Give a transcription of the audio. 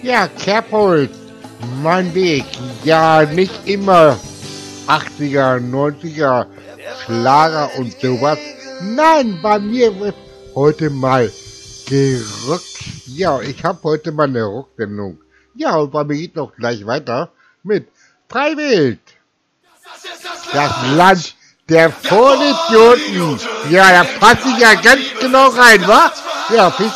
Ja, Kerbholz, mein Weg. Ja, nicht immer 80er, 90er, Schlager und sowas. Nein, bei mir wird heute mal gerockt. Ja, ich habe heute mal eine Rocksendung. Ja, und bei mir geht noch gleich weiter mit Freiwild. Das Land der Vollidioten. Ja, da passe ich ja ganz genau rein, wa? Ja, viel